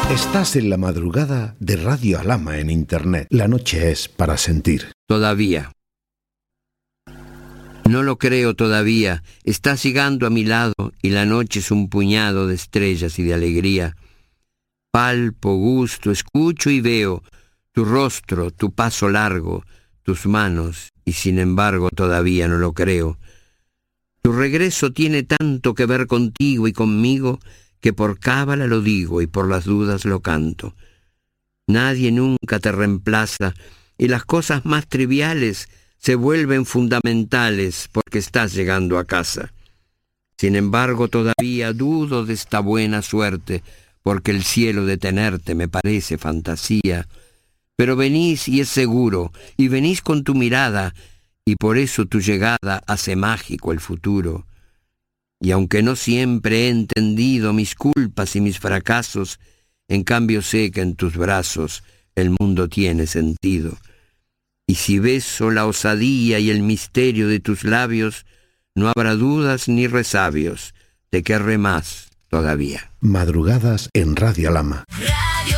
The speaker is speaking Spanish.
Estás en la madrugada de Radio Alhama en Internet. La noche es para sentir. Todavía. No lo creo todavía. Estás llegando a mi lado y la noche es un puñado de estrellas y de alegría. Palpo, gusto, escucho y veo tu rostro, tu paso largo, tus manos, y sin embargo todavía no lo creo. Tu regreso tiene tanto que ver contigo y conmigo que por cábala lo digo y por las dudas lo canto. Nadie nunca te reemplaza y las cosas más triviales se vuelven fundamentales porque estás llegando a casa. Sin embargo, todavía dudo de esta buena suerte porque el cielo de tenerte me parece fantasía. Pero venís y es seguro, y venís con tu mirada, y por eso tu llegada hace mágico el futuro. Y aunque no siempre he entendido mis culpas y mis fracasos, en cambio sé que en tus brazos el mundo tiene sentido. Y si beso la osadía y el misterio de tus labios, no habrá dudas ni resabios, te querré más todavía. Madrugadas en Radio Alhama.